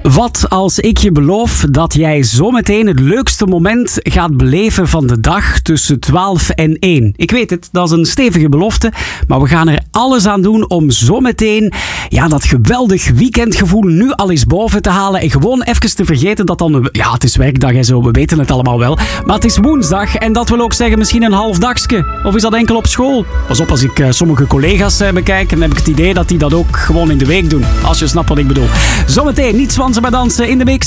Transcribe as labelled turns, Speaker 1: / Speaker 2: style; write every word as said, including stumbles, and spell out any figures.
Speaker 1: Wat als ik je beloof dat jij zometeen het leukste moment gaat beleven van de dag tussen twaalf en één? Ik weet het, dat is een stevige belofte, maar we gaan er alles aan doen om zometeen ja, dat geweldig weekendgevoel nu al eens boven te halen en gewoon even te vergeten dat dan... Ja, het is werkdag en zo, we weten het allemaal wel. Maar het is woensdag en dat wil ook zeggen misschien een half dagske. Of is dat enkel op school? Pas op, als ik uh, sommige collega's uh, bekijk, dan heb ik het idee dat die dat ook gewoon in de week doen. Als je snapt wat ik bedoel. Zometeen niet zwansen maar dansen in de mix.